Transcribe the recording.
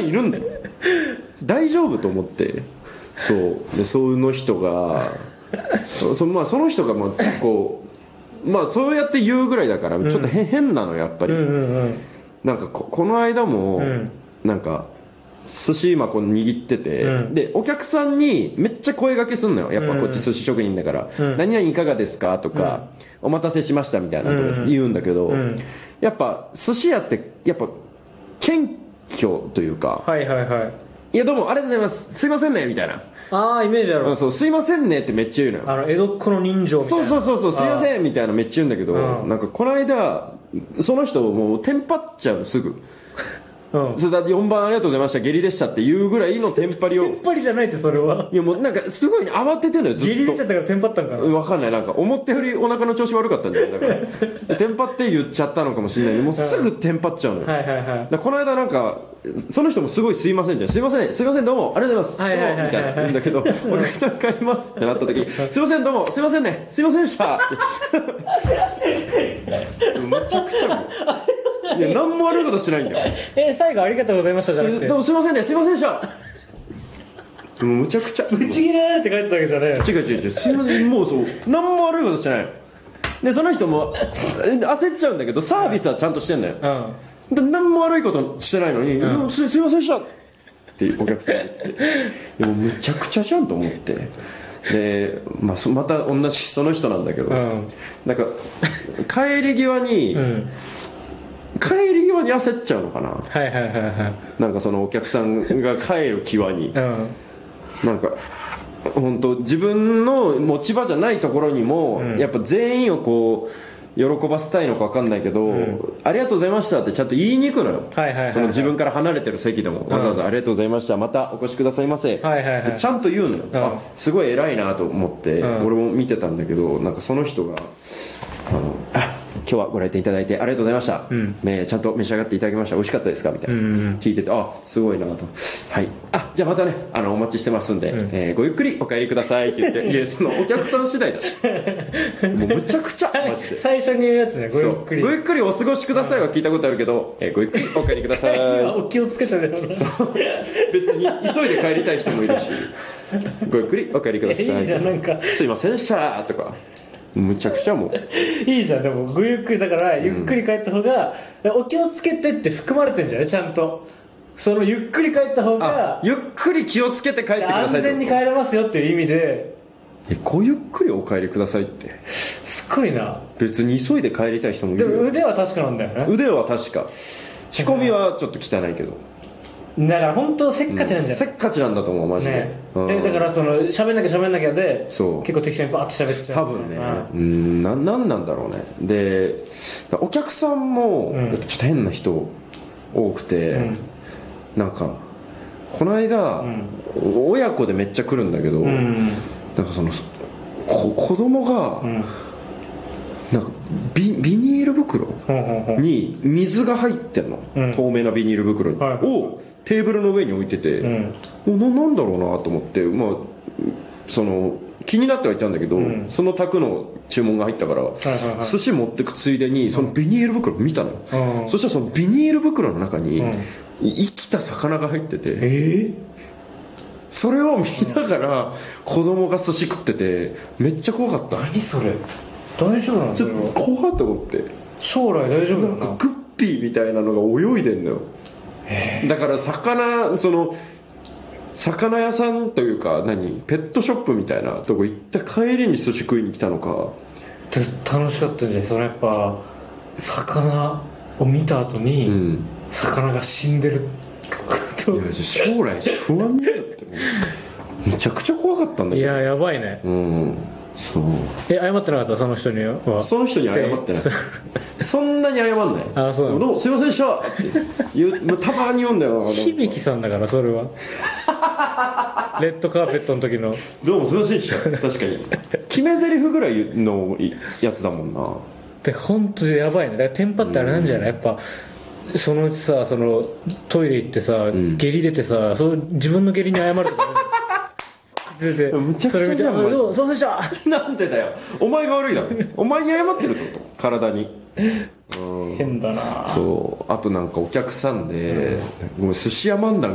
いるんだよ大丈夫と思って。そうで、その人がまあ、その人がまあ結構まあそうやって言うぐらいだからちょっと変なのやっぱり、なんかこの間もなんか寿司今こう握ってて、でお客さんにめっちゃ声掛けすんのよやっぱこっち寿司職人だから、何々いかがですかとか、お待たせしましたみたいなとか言うんだけど、やっぱ寿司屋ってやっぱ謙虚というか、いやどうもありがとうございますすいませんねみたいな、 イメージある。 そうすいませんねってめっちゃ言うのよ。 江戸っ子の人情みたいな。 そうすいませんみたいなめっちゃ言うんだけど、なんかこの間その人もうテンパっちゃうすぐ。それだって4番ありがとうございました下痢でしたっていうぐらいのテンパりを。 テンパりじゃないってそれは。 いやもうなんかすごい慌ててんのよずっと。 下痢出ちゃったからテンパったんかな。 わかんない、なんか思ったよりお腹の調子悪かったんじゃないだからテンパって言っちゃったのかもしれない。もうすぐテンパっちゃうのよ。だこの間なんかその人もすごいすいませんってすいませんどうもありがとうございますみたいな言うんだけど、お客さん帰りますってなった時にすいませんどうもすいませんねすいませんでしたってめちゃくちゃいや何も悪いことしてないんだよ。 最後ありがとうございましたじゃなくて、 でもすいませんねすいませんでしたもうむちゃくちゃぶち切れられて帰ったわけじゃない。 違うすいません、もうそう何も悪いことしてないで、その人も焦っちゃうんだけどサービスはちゃんとしてんだよ、で何も悪いことしてないのに、すいませんでしたってお客さんが言っててでもむちゃくちゃじゃんと思って、で、また同じその人なんだけど、なんか帰り際に焦っちゃうのかな、なんかそのお客さんが帰る際に、なんか本当自分の持ち場じゃないところにも、やっぱ全員をこう喜ばせたいのか分かんないけど、ありがとうございましたってちゃんと言いに行くのよ、その自分から離れてる席でもわざわざありがとうございましたまたお越しくださいませ、ってちゃんと言うのよ、すごい偉いなと思って、俺も見てたんだけど、なんかその人が今日はご来店いただいてありがとうございました、ちゃんと召し上がっていただきました美味しかったですかみたいな、聞いててすごいなと、はいじゃあまたねお待ちしてますんで、ごゆっくりお帰りくださいって言っていやそのお客さん次第だしもうむちゃくちゃマジで最初に言うやつね、ごゆっくりごゆっくりお過ごしくださいは聞いたことあるけど、ごゆっくりお帰りくださいお気をつけてね別に急いで帰りたい人もいるしごゆっくりお帰りくださいいいじゃん、なんかすいませんでしたとかむちゃくちゃもういいじゃん。でもごゆっくりだからゆっくり帰った方が、お気をつけてって含まれてるんじゃないちゃんと。そのゆっくり帰った方がゆっくり気をつけて帰ってください安全に帰れますよっていう意味で、 ごゆっくりお帰りくださいってすごいな。 別に急いで帰りたい人もいるよ。 でも腕は確かなんだよね。 腕は確か、仕込みはちょっと汚いけど、 だから本当せっかちなんじゃない、 せっかちなんだと思うマジで、 でだからその喋んなきゃでそう結構適当にバーッと喋っちゃう多分ね、なんだろうね。でお客さんもやっぱちょっと変な人多くて、なんかこの間、親子でめっちゃ来るんだけど、なんかその子供が、なんかビニール袋に水が入ってんの、透明なビニール袋をテーブルの上に置いてて、なんだろうなと思って、その気になってはいたんだけど、その宅の注文が入ったから、寿司持ってくついでにそのビニール袋見たの、そしたらそのビニール袋の中に生きた魚が入ってて、それを見ながら子供が寿司食っててめっちゃ怖かった。 何それ大丈夫なの？ ちょっと怖いと思って。 将来大丈夫なの？ なんかグッピーみたいなのが泳いでんのよ。だから魚屋さんというかペットショップみたいなとこ行った帰りに寿司食いに来たのか。 楽しかったんじゃない？そのやっぱ魚を見た後に、魚が死んでるいや将来不安になるってめちゃくちゃ怖かったんだけど。 いややばいね。 そう。 謝ってなかった？その人には。 その人に謝ってないそんなに謝んない。そうなの？どうもすいませんでしたってたまに言うんだよ。 響さんだからそれはレッドカーペットの時のどうもすいませんでした確かに決め台詞ぐらいのやつだもんな。 で本当にやばいね。だからテンパってあれなんじゃない、やっぱそのうちさ、そのトイレ行ってさ、下痢出てさ、自分の下痢に謝るとかねむちゃくちゃじゃん。 そうでしたなんでだよ、お前が悪いだろお前に謝ってるってこと体に。 変だな。 そう。あとなんかお客さんで、ごめん寿司屋漫談